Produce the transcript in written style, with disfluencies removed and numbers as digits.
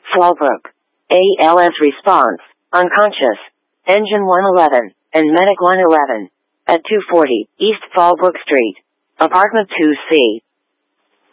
Fallbrook. ALS response, unconscious. Engine 111, and Medic 111. At 240 East Fallbrook Street. Apartment 2C.